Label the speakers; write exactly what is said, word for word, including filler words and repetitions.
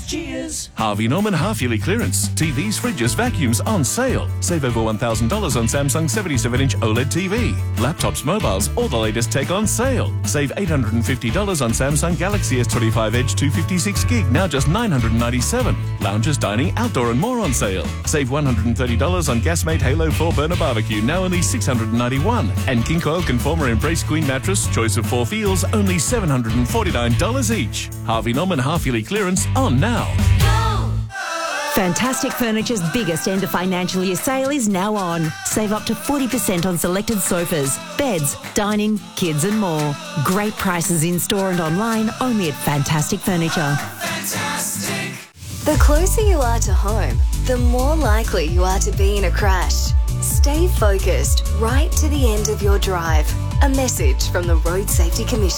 Speaker 1: Cheers.
Speaker 2: Harvey Norman half-yearly clearance. T Vs, fridges, vacuums on sale. Save over one thousand dollars on Samsung seventy-seven inch OLED T V. Laptops, mobiles, all the latest tech on sale. Save eight hundred fifty dollars on Samsung Galaxy S twenty-five Edge two fifty-six gig, now just nine hundred ninety-seven dollars. Lounges, dining, outdoor and more on sale. Save one hundred thirty dollars on Gasmate Halo four burner barbecue, now only six hundred ninety-one dollars. And King Coil Conformer Embrace Queen mattress, choice of four feels, only seven hundred forty-nine dollars each. Harvey Norman half-yearly clearance on now.
Speaker 3: Fantastic Furniture's biggest end of financial year sale is now on. Save up to forty percent on selected sofas, beds, dining, kids and more. Great prices in store and online, only at Fantastic Furniture.
Speaker 1: Fantastic.
Speaker 4: The closer you are to home, the more likely you are to be in a crash. Stay focused right to the end of your drive. A message from the Road Safety Commission.